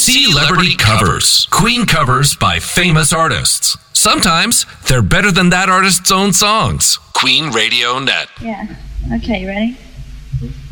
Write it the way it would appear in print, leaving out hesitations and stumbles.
Celebrity covers. Queen covers by famous artists. Sometimes they're better than that artist's own songs. Queen Radio Net. Yeah. Okay, you ready?